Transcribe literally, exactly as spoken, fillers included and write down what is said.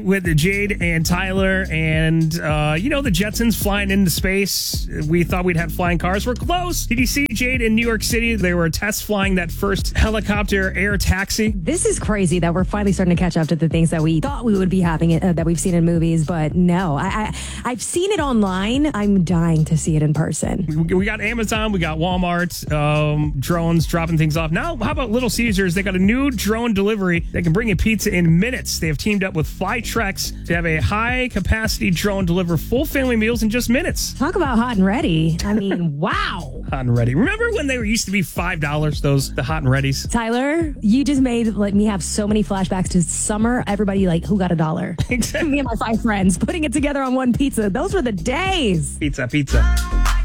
with Jade and Tyler, and uh, you know, the Jetsons flying into space. We thought we'd have flying cars. We're close. Did you see Jade in New York City? They were test flying that first helicopter air taxi. This is crazy that we're finally starting to catch up to the things that we thought we would be having it, uh, that we've seen in movies, but no. I, I, I've seen it online. I'm dying to see it in person. We, we got Amazon, we got Walmart, um, drones dropping things off. Now, how about Little Caesars? They got a new drone delivery that can bring you pizza in minutes. They have teamed up with Flytrex to have a high-capacity drone deliver full family meals in just minutes. Talk about hot and ready. I mean, wow. Hot and ready. Remember when they were used to be five dollars, those, the hot and readies? Tyler, you just made like me have so many flashbacks to summer. Everybody like, who got a dollar? Exactly. Me and my five friends putting it together on one pizza. Those were the days. Pizza, pizza.